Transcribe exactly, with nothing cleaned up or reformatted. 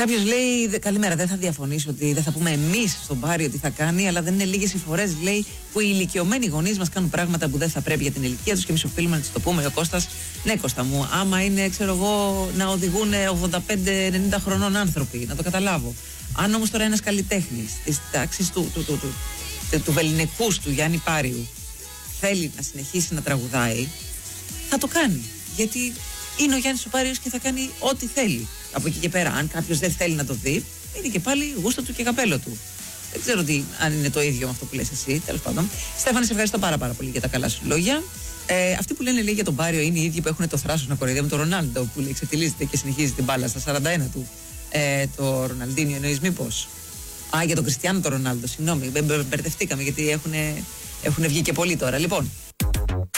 Κάποιος λέει, καλημέρα, δεν θα διαφωνήσω ότι δεν θα πούμε εμείς στον Πάριο τι θα κάνει, αλλά δεν είναι λίγες οι φορές, λέει, που οι ηλικιωμένοι γονείς μας κάνουν πράγματα που δεν θα πρέπει για την ηλικία τους και εμείς οφείλουμε να τους το πούμε. Ο Κώστας, ναι, Κώστα μου, άμα είναι, ξέρω εγώ, να οδηγούν ογδόντα πέντε ενενήντα χρονών άνθρωποι, να το καταλάβω. Αν όμως τώρα ένας καλλιτέχνης της τάξης του, του, του, του, του, του βεληνικούς του Γιάννη Πάριου θέλει να συνεχίσει να τραγουδάει, θα το κάνει. Γιατί είναι ο Γιάννης ο Πάριος και θα κάνει ό,τι θέλει. Από εκεί και πέρα, αν κάποιος δεν θέλει να το δει, είναι και πάλι γούστο του και καπέλο του. Δεν ξέρω τι, αν είναι το ίδιο με αυτό που λες εσύ, τέλος πάντων. Στέφανε, σε ευχαριστώ πάρα, πάρα πολύ για τα καλά σου λόγια. Ε, αυτοί που λένε, λέει, για τον Πάριο είναι οι ίδιοι που έχουν το θράσος να κοροϊδεύουν τον Ρονάλντο, που λέει ξετυλίζεται και συνεχίζει την μπάλα στα σαράντα ένα του. Ε, το Ροναλντίνιο εννοείς μήπως? Α, για τον Κριστιάνο τον Ρονάλντο, συγγνώμη, μπερδευτήκαμε γιατί έχουν βγει και πολλοί τώρα. Λοιπόν.